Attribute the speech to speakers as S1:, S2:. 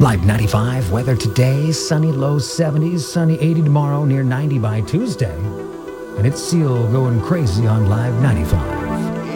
S1: Live 95 weather today, sunny low 70s, sunny 80 tomorrow, near 90 by Tuesday. And it's Seal going crazy on Live 95.